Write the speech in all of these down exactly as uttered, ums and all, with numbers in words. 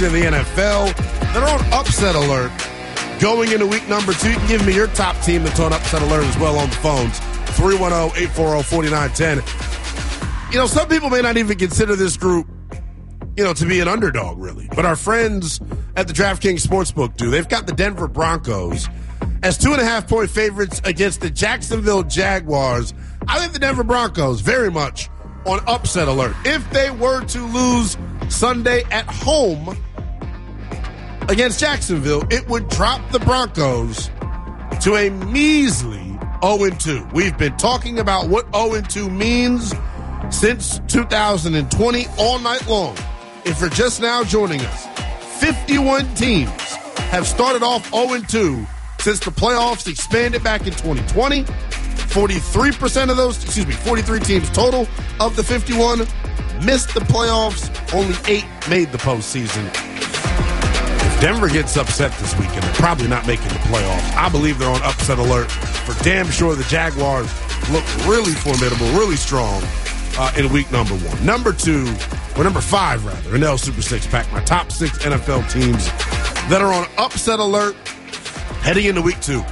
in the N F L that are on upset alert going into week number two. You can give me your top team that's on upset alert as well on the phones. three one zero, eight four zero, four nine one zero. You know, some people may not even consider this group, you know, to be an underdog, really. But our friends at the DraftKings Sportsbook do. They've got the Denver Broncos as two and a half point favorites against the Jacksonville Jaguars. I think the Denver Broncos very much on upset alert. If they were to lose Sunday at home against Jacksonville, it would drop the Broncos to a measly oh and two. We've been talking about what oh and two means since two thousand twenty all night long. If you're just now joining us, fifty-one teams have started off oh and two since the playoffs expanded back in twenty twenty. forty-three percent of those, excuse me, forty-three teams total of the fifty-one missed the playoffs. Only eight made the postseason. If Denver gets upset this weekend, they're probably not making the playoffs. I believe they're on upset alert. For damn sure, the Jaguars look really formidable, really strong uh, in week number one. Number two, or number five, rather, in L Super Six Pack, my top six N F L teams that are on upset alert heading into week two.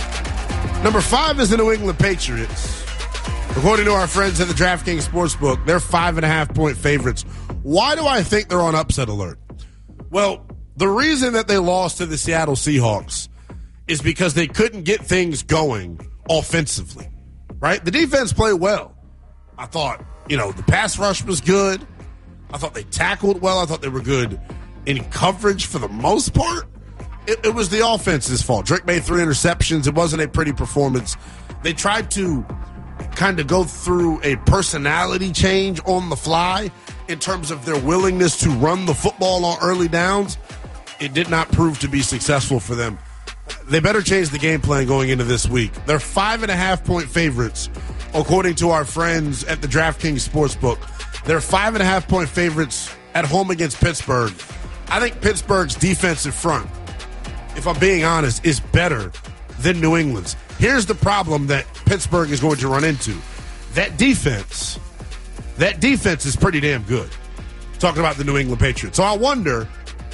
Number five is the New England Patriots. According to our friends at the DraftKings Sportsbook, they're five and a half point favorites. Why do I think they're on upset alert? Well, the reason that they lost to the Seattle Seahawks is because they couldn't get things going offensively, right? The defense played well. I thought, you know, the pass rush was good. I thought they tackled well. I thought they were good in coverage for the most part. It, it was the offense's fault. Drake made three interceptions. It wasn't a pretty performance. They tried to kind of go through a personality change on the fly in terms of their willingness to run the football on early downs. It did not prove to be successful for them. They better change the game plan going into this week. They're five and a half point favorites, according to our friends at the DraftKings Sportsbook. They're five and a half point favorites at home against Pittsburgh. I think Pittsburgh's defensive front, if I'm being honest, is better than New England's. Here's the problem that Pittsburgh is going to run into. That defense, that defense is pretty damn good. Talking about the New England Patriots. So I wonder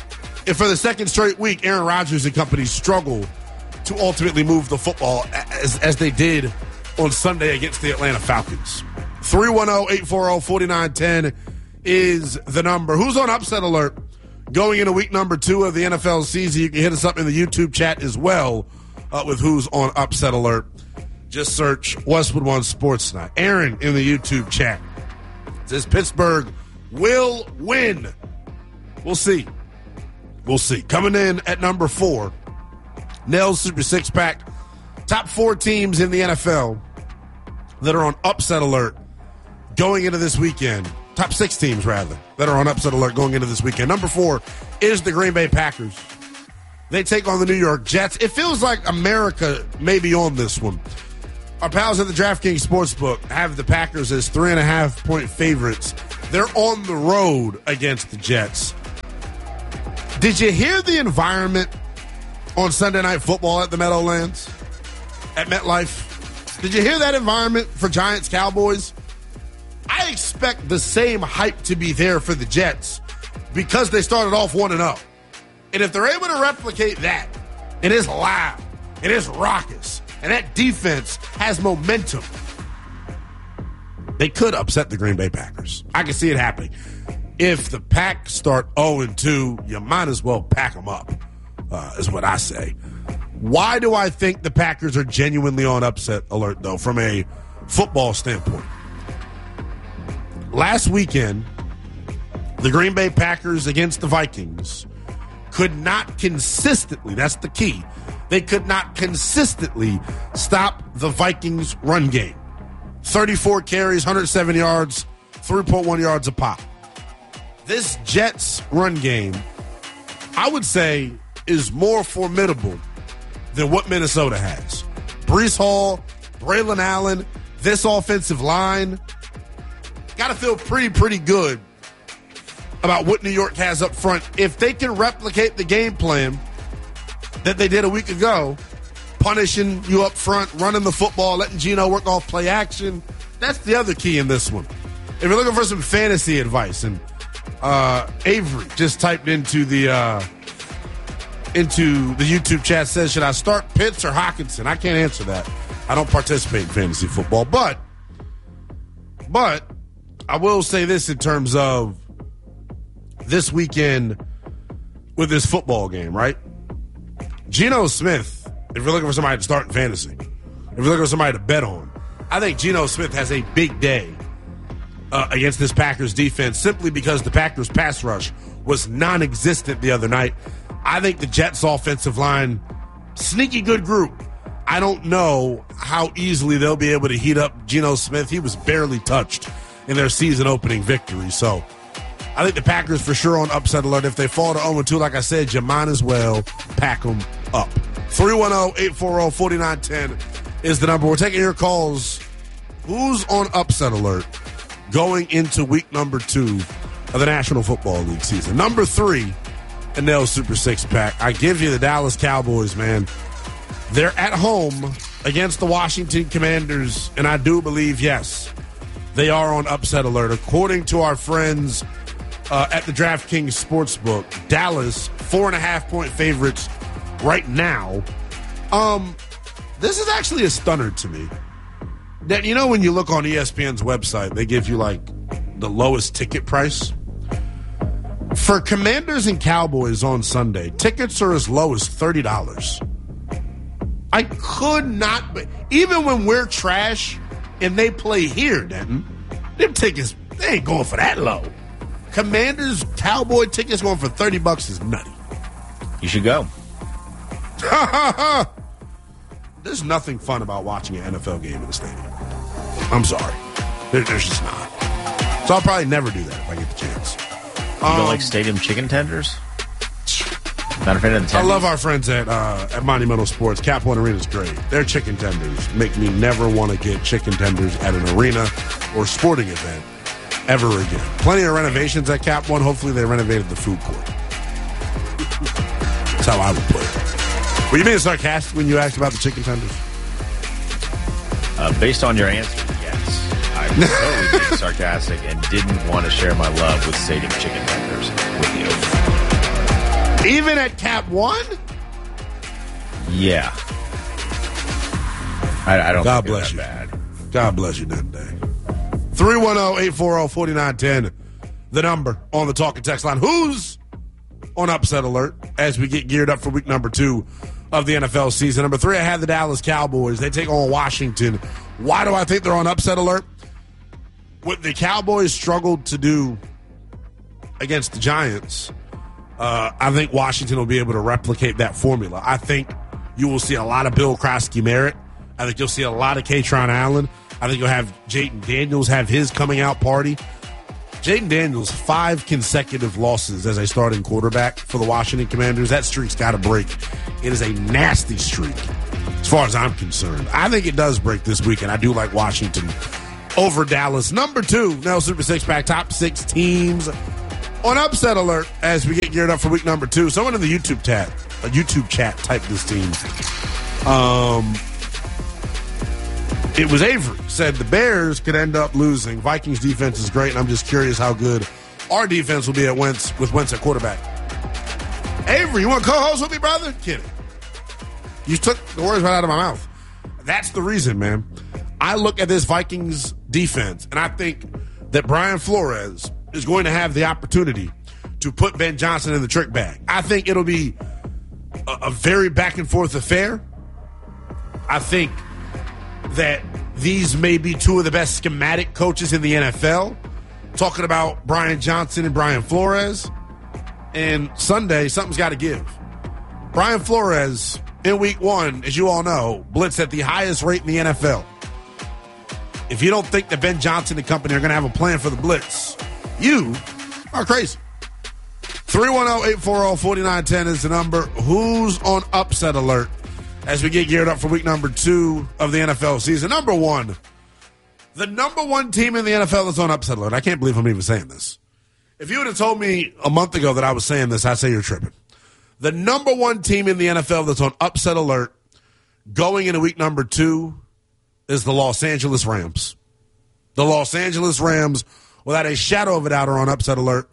if for the second straight week, Aaron Rodgers and company struggle to ultimately move the football as, as they did on Sunday against the Atlanta Falcons. three one zero, eight four zero, four nine one zero is the number. Who's on upset alert going into week number two of the N F L season? You can hit us up in the YouTube chat as well uh, with who's on upset alert. Just search Westwood One Sports Tonight. Aaron in the YouTube chat says Pittsburgh will win. We'll see. We'll see. Coming in at number four, Nels Super Six Pack. Top four teams in the N F L that are on upset alert going into this weekend. Top six teams, rather, that are on upset alert going into this weekend. Number four is the Green Bay Packers. They take on the New York Jets. It feels like America may be on this one. Our pals at the DraftKings Sportsbook have the Packers as three and a half point favorites. They're on the road against the Jets. Did you hear the environment on Sunday Night Football at the Meadowlands? At MetLife? Did you hear that environment for Giants Cowboys? I expect the same hype to be there for the Jets because they started off one and oh. And if they're able to replicate that, and it's loud, and it's raucous, and that defense has momentum, they could upset the Green Bay Packers. I can see it happening. If the Pack start oh and two, you might as well pack them up, uh, is what I say. Why do I think the Packers are genuinely on upset alert, though, from a football standpoint? Last weekend, the Green Bay Packers against the Vikings could not consistently, that's the key, they could not consistently stop the Vikings' run game. thirty-four carries, one hundred seven yards, three point one yards a pop. This Jets run game, I would say, is more formidable than what Minnesota has. Breece Hall, Braylon Allen, this offensive line, got to feel pretty, pretty good about what New York has up front. If they can replicate the game plan that they did a week ago, punishing you up front, running the football, letting Geno work off play action, that's the other key in this one. If you're looking for some fantasy advice, and Uh, Avery just typed into the uh, into the YouTube chat, says, should I start Pitts or Hockenson? I can't answer that. I don't participate in fantasy football, but but I will say this in terms of this weekend with this football game, right? Geno Smith, if you're looking for somebody to start in fantasy, if you're looking for somebody to bet on, I think Geno Smith has a big day uh, against this Packers defense simply because the Packers pass rush was non-existent the other night. I think the Jets offensive line, sneaky good group. I don't know how easily they'll be able to heat up Geno Smith. He was barely touched in their season opening victory. So I think the Packers for sure on upset alert. If they fall to oh and two, like I said, you might as well pack them up. three one zero, eight four zero, four nine one zero is the number. We're taking your calls. Who's on upset alert going into week number two of the National Football League season? Number three, and Nell's Super Six Pack. I give you the Dallas Cowboys, man. They're at home against the Washington Commanders, and I do believe, yes, they are on upset alert. According to our friends uh, at the DraftKings Sportsbook, Dallas, four and a half point favorites right now. Um, this is actually a stunner to me. That, you know, when you look on E S P N's website, they give you like the lowest ticket price. For Commanders and Cowboys on Sunday, tickets are as low as thirty dollars. I could not, even when we're trash and they play here, Denton, them tickets, they ain't going for that low. Commanders, Cowboy tickets going for thirty bucks is nutty. You should go. There's nothing fun about watching an N F L game in the stadium. I'm sorry. There, there's just not. So I'll probably never do that if I get the chance. You um, don't like stadium chicken tenders? Not a fan of the tenders? I love our friends at uh, at Monumental Sports. Cap One Arena is great. Their chicken tenders make me never want to get chicken tenders at an arena or sporting event ever again. Plenty of renovations at Cap One. Hopefully they renovated the food court. That's how I would put it. Were you being sarcastic when you asked about the chicken tenders? Uh, based on your answer, yes. I was totally being sarcastic and didn't want to share my love with stadium chicken tenders with you. Even at Cap One? Yeah. I, I don't God think bless it's you. that bad. God bless you that day. three one zero, eight four zero, four nine one zero, the number on the talk and text line. Who's on upset alert as we get geared up for week number two of the N F L season? Number three, I had the Dallas Cowboys. They take on Washington. Why do I think they're on upset alert? What the Cowboys struggled to do against the Giants, uh, I think Washington will be able to replicate that formula. I think you will see a lot of Bill Krosky-Merritt. I think you'll see a lot of Katron Allen. I think you'll have Jayden Daniels have his coming out party. Jayden Daniels, five consecutive losses as a starting quarterback for the Washington Commanders. That streak's got to break. It is a nasty streak as far as I'm concerned. I think it does break this week, and I do like Washington over Dallas. Number two, now Super Six Pack, top six teams on upset alert as we get geared up for week number two. Someone in the YouTube chat, a YouTube chat typed this team. Um, it was Avery said the Bears could end up losing. Vikings defense is great, and I'm just curious how good our defense will be at Wentz with Wentz at quarterback. Avery, you want to co-host with me, brother? Kidding. You took the words right out of my mouth. That's the reason, man. I look at this Vikings defense, and I think that Brian Flores is going to have the opportunity to put Ben Johnson in the trick bag. I think it'll be a, a very back-and-forth affair. I think that these may be two of the best schematic coaches in the N F L. Talking about Brian Johnson and Brian Flores. And Sunday, something's got to give. Brian Flores, in week one, as you all know, blitzed at the highest rate in the N F L. If you don't think that Ben Johnson and company are going to have a plan for the blitz, you are crazy. three one zero, eight four zero, four nine one zero is the number. Who's on upset alert as we get geared up for week number two of the N F L season? Number one, the number one team in the N F L is on upset alert. I can't believe I'm even saying this. If you would have told me a month ago that I was saying this, I'd say you're tripping. The number one team in the N F L that's on upset alert going into week number two is the Los Angeles Rams. The Los Angeles Rams, without a shadow of a doubt, are on upset alert.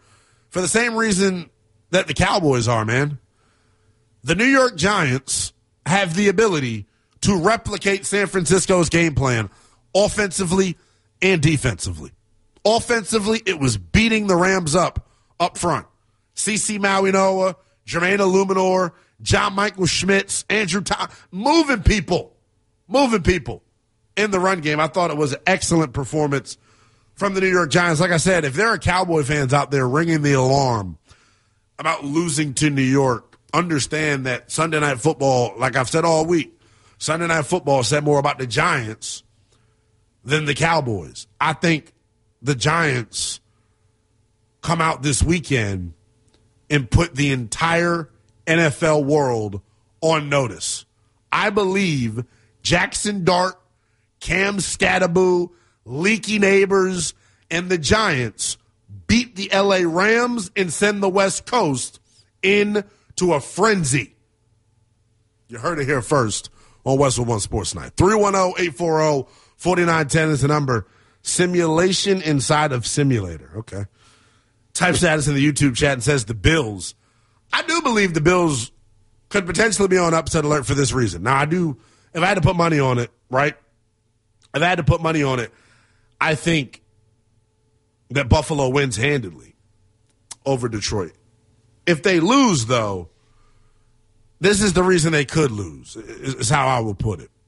for the same reason that the Cowboys are, man. The New York Giants have the ability to replicate San Francisco's game plan offensively and defensively. Offensively, it was beating the Rams up up front. CeCe Mauigoa, Jermaine Illuminor, John Michael Schmitz, Andrew Tom, moving people, moving people in the run game. I thought it was an excellent performance from the New York Giants. Like I said, if there are Cowboy fans out there ringing the alarm about losing to New York, understand that Sunday Night Football, like I've said all week, Sunday Night Football said more about the Giants than the Cowboys. I think the Giants come out this weekend and put the entire N F L world on notice. I believe Jackson Dart, Cam Scatterboo, Leaky Neighbors, and the Giants beat the L A Rams and send the West Coast into a frenzy. You heard it here first on Westwood One Sports Night. three one zero, eight four zero, four nine one zero is the number. Simulation inside of simulator. Okay. Type status in the YouTube chat and says the Bills. I do believe the Bills could potentially be on upset alert for this reason. Now, I do, if I had to put money on it, right? If I had to put money on it, I think that Buffalo wins handedly over Detroit. If they lose, though, this is the reason they could lose, is how I will put it.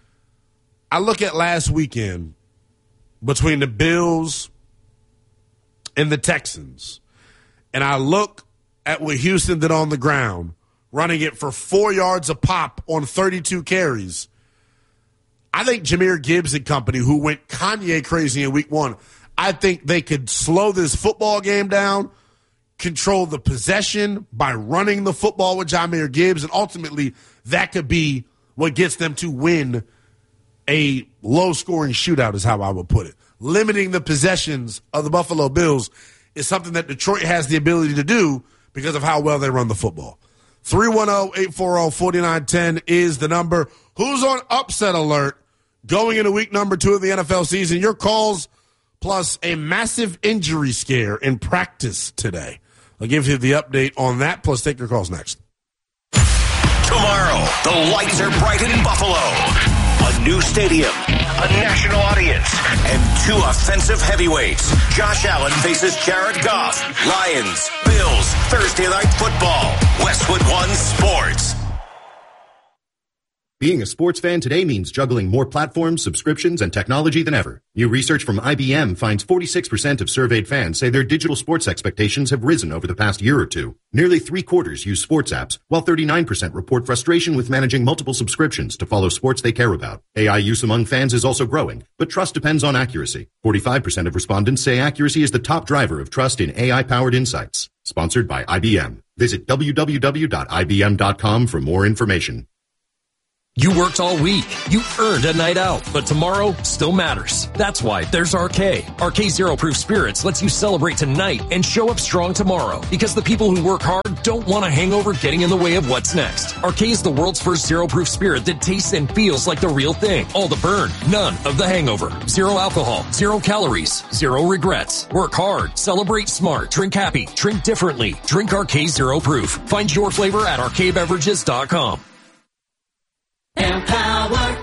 I look at last weekend between the Bills and the Texans, and I look at what Houston did on the ground, running it for four yards a pop on thirty-two carries. I think Jahmyr Gibbs and company, who went Kanye crazy in week one, I think they could slow this football game down, control the possession by running the football with Jahmyr Gibbs, and ultimately that could be what gets them to win a low-scoring shootout is how I would put it. Limiting the possessions of the Buffalo Bills is something that Detroit has the ability to do because of how well they run the football. three one zero, eight four zero, four nine one zero is the number. Who's on upset alert going into week number two of the N F L season? Your calls plus a massive injury scare in practice today. I'll give you the update on that, plus take your calls next. Tomorrow, the lights are bright in Buffalo. A new stadium, a national audience, and two offensive heavyweights. Josh Allen faces Jared Goff. Lions, Bills, Thursday Night Football. Westwood One Sports. Being a sports fan today means juggling more platforms, subscriptions, and technology than ever. New research from I B M finds forty-six percent of surveyed fans say their digital sports expectations have risen over the past year or two. Nearly three quarters use sports apps, while thirty-nine percent report frustration with managing multiple subscriptions to follow sports they care about. A I use among fans is also growing, but trust depends on accuracy. forty-five percent of respondents say accuracy is the top driver of trust in A I-powered insights. Sponsored by I B M. Visit w w w dot i b m dot com for more information. You worked all week. You earned a night out, but tomorrow still matters. That's why there's R K. R K Zero Proof Spirits lets you celebrate tonight and show up strong tomorrow, because the people who work hard don't want a hangover getting in the way of what's next. R K is the world's first zero proof spirit that tastes and feels like the real thing. All the burn, none of the hangover. Zero alcohol, zero calories, zero regrets. Work hard, celebrate smart, drink happy, drink differently. Drink R K Zero Proof. Find your flavor at r k beverages dot com. Empower.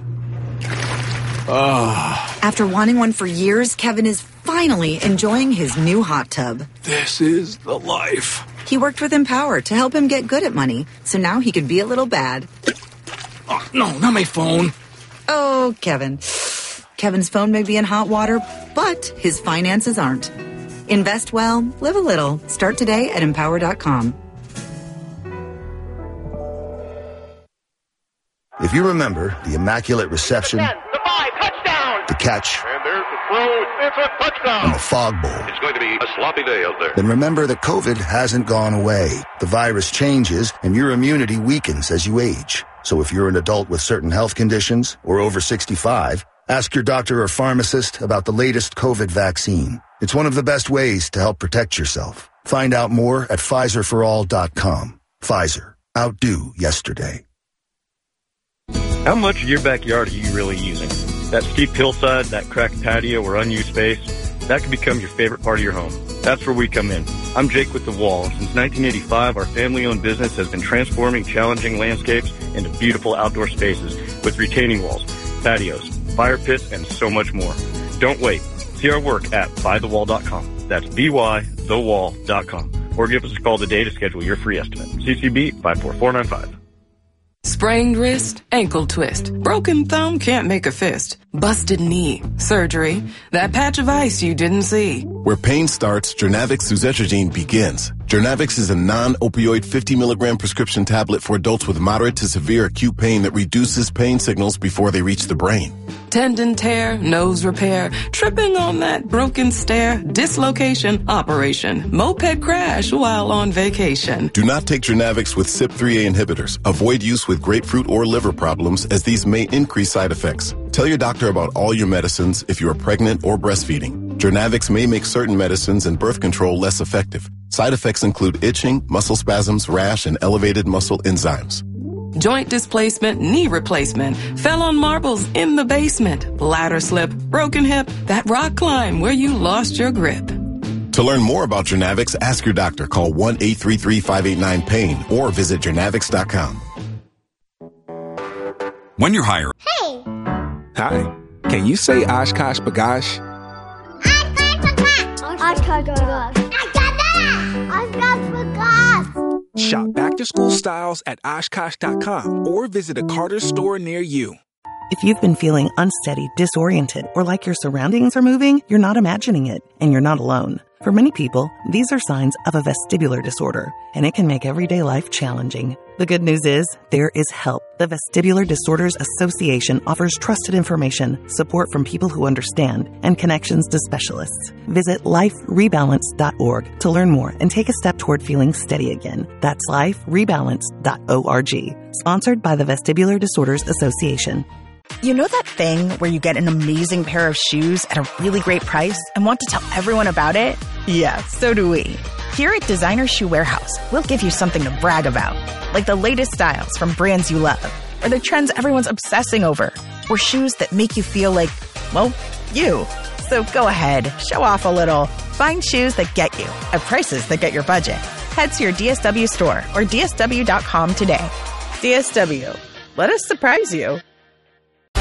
Oh. After wanting one for years, Kevin is finally enjoying his new hot tub. This is the life. He worked with Empower to help him get good at money, so now he could be a little bad. Oh, no, not my phone. Oh, Kevin. Kevin's phone may be in hot water, but his finances aren't. Invest well, live a little. Start today at empower dot com. If you remember the Immaculate Reception, the five, touchdown, the catch, and there's the throw, it's a touchdown, and the Fog Bowl, it's going to be a sloppy day out there. Then remember that COVID hasn't gone away. The virus changes, and your immunity weakens as you age. So if you're an adult with certain health conditions or over sixty-five, ask your doctor or pharmacist about the latest COVID vaccine. It's one of the best ways to help protect yourself. Find out more at Pfizer for all dot com. Pfizer. Outdo yesterday. How much of your backyard are you really using? That steep hillside, that cracked patio or unused space? that could become your favorite part of your home. That's where we come in. I'm Jake with The Wall. Since nineteen eighty-five, our family-owned business has been transforming challenging landscapes into beautiful outdoor spaces with retaining walls, patios, fire pits, and so much more. Don't wait. See our work at buy the wall dot com. That's B Y the wall dot com. Or give us a call today to schedule your free estimate. C C B five four four nine five. Sprained wrist, ankle twist, broken thumb can't make a fist, busted knee, surgery, that patch of ice you didn't see. Where pain starts, Jernavix suzetrigine begins. Jernavix is a non-opioid fifty milligram prescription tablet for adults with moderate to severe acute pain that reduces pain signals before they reach the brain. Tendon tear, nose repair, tripping on that broken stair, dislocation, operation, moped crash while on vacation. Do not take Jernavix with C Y P three A inhibitors. Avoid use with grapefruit or liver problems, as these may increase side effects. Tell your doctor about all your medicines if you are pregnant or breastfeeding. Jernavix may make certain medicines and birth control less effective. Side effects include itching, muscle spasms, rash, and elevated muscle enzymes. Joint displacement, knee replacement, fell on marbles in the basement, ladder slip, broken hip, that rock climb where you lost your grip. To learn more about Jernavix, ask your doctor. Call one eight three three, five eight nine, pain or visit Jernavix dot com. When you're hiring. Hey! Hi. Can you say Oshkosh B'gosh? Oshkosh B'gosh. Oshkosh B'gosh. Shop back-to-school styles at Oshkosh dot com or visit a Carter store near you. If you've been feeling unsteady, disoriented, or like your surroundings are moving, you're not imagining it, and you're not alone. For many people, these are signs of a vestibular disorder, and it can make everyday life challenging. The good news is, there is help. The Vestibular Disorders Association offers trusted information, support from people who understand, and connections to specialists. Visit life rebalance dot org to learn more and take a step toward feeling steady again. That's life rebalance dot org. Sponsored by the Vestibular Disorders Association. You know that thing where you get an amazing pair of shoes at a really great price and want to tell everyone about it? Yeah, so do we. Here at Designer Shoe Warehouse, we'll give you something to brag about, like the latest styles from brands you love, or the trends everyone's obsessing over, or shoes that make you feel like, well, you. So go ahead, show off a little. Find shoes that get you at prices that get your budget. Head to your D S W store or D S W dot com today. D S W, let us surprise you.